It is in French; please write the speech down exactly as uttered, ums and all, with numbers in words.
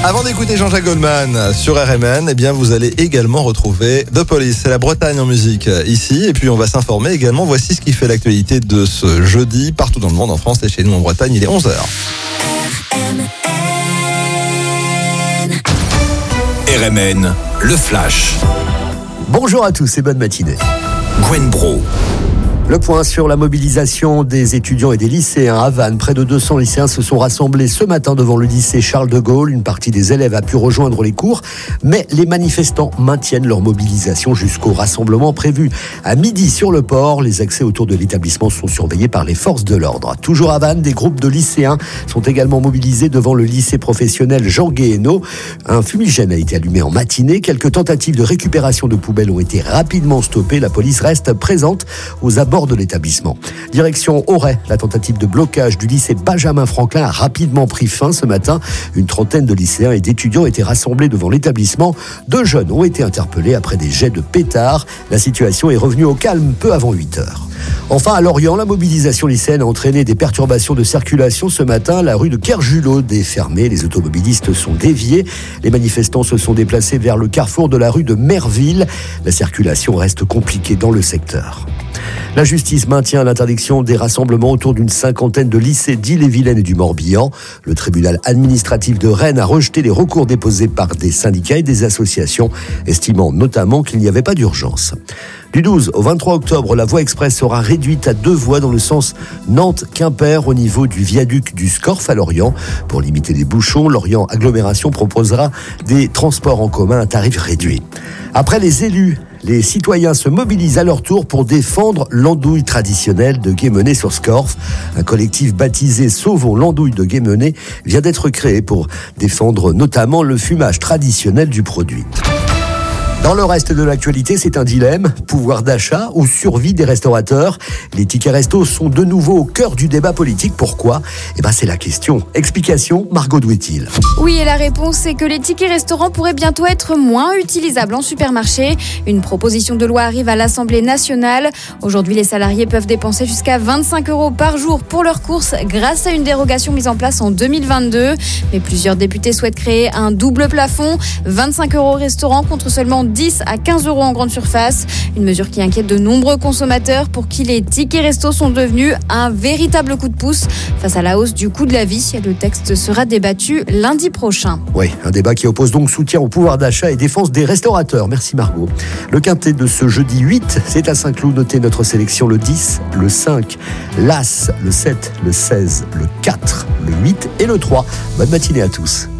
Avant d'écouter Jean-Jacques Goldman sur R M N, eh bien vous allez également retrouver The Police. C'est la Bretagne en musique ici. Et puis on va s'informer également. Voici ce qui fait l'actualité de ce jeudi partout dans le monde, en France et chez nous en Bretagne. Il est onze heures. R M N, le Flash. Bonjour à tous et bonne matinée. Gwen Bro. Le point sur la mobilisation des étudiants et des lycéens à Vannes. Près de deux cents lycéens se sont rassemblés ce matin devant le lycée Charles de Gaulle. Une partie des élèves a pu rejoindre les cours, mais les manifestants maintiennent leur mobilisation jusqu'au rassemblement prévu à midi sur le port. Les accès autour de l'établissement sont surveillés par les forces de l'ordre. Toujours à Vannes, des groupes de lycéens sont également mobilisés devant le lycée professionnel Jean Guéhenno. Un fumigène a été allumé en matinée. Quelques tentatives de récupération de poubelles ont été rapidement stoppées. La police reste présente aux abords de l'établissement. Direction Auray, la tentative de blocage du lycée Benjamin Franklin a rapidement pris fin ce matin. Une trentaine de lycéens et d'étudiants étaient rassemblés devant l'établissement. Deux jeunes ont été interpellés après des jets de pétards. La situation est revenue au calme peu avant huit heures. Enfin, à Lorient, la mobilisation lycéenne a entraîné des perturbations de circulation ce matin. La rue de Kerjulot est fermée. Les automobilistes sont déviés. Les manifestants se sont déplacés vers le carrefour de la rue de Merville. La circulation reste compliquée dans le secteur. La justice maintient l'interdiction des rassemblements autour d'une cinquantaine de lycées d'Ille-et-Vilaine et du Morbihan. Le tribunal administratif de Rennes a rejeté les recours déposés par des syndicats et des associations, estimant notamment qu'il n'y avait pas d'urgence. Du douze au vingt-trois octobre, la voie express sera réduite à deux voies dans le sens Nantes-Quimper au niveau du viaduc du Scorff à Lorient. Pour limiter les bouchons, Lorient Agglomération proposera des transports en commun à tarif réduit. Après les élus, les citoyens se mobilisent à leur tour pour défendre l'andouille traditionnelle de Guémené-sur-Scorff. Un collectif baptisé Sauvons l'andouille de Guémené vient d'être créé pour défendre notamment le fumage traditionnel du produit. Dans le reste de l'actualité, c'est un dilemme, pouvoir d'achat ou survie des restaurateurs. Les tickets resto sont de nouveau au cœur du débat politique. Pourquoi ? Eh ben, c'est la question. Explication, Margot Douet-il. Oui, et la réponse est que les tickets restaurants pourraient bientôt être moins utilisables en supermarché. Une proposition de loi arrive à l'Assemblée nationale. Aujourd'hui, les salariés peuvent dépenser jusqu'à vingt-cinq euros par jour pour leurs courses grâce à une dérogation mise en place en deux mille vingt-deux. Mais plusieurs députés souhaitent créer un double plafond, vingt-cinq euros au restaurant contre seulement dix à quinze euros en grande surface. Une mesure qui inquiète de nombreux consommateurs pour qui les tickets resto sont devenus un véritable coup de pouce face à la hausse du coût de la vie. Le texte sera débattu lundi prochain. Oui, un débat qui oppose donc soutien au pouvoir d'achat et défense des restaurateurs. Merci Margot. Le quintet de ce jeudi huit, c'est à Saint-Cloud. Notez notre sélection le dix, le cinq, l'As, le sept, le seize, le quatre, le huit et le trois. Bonne matinée à tous.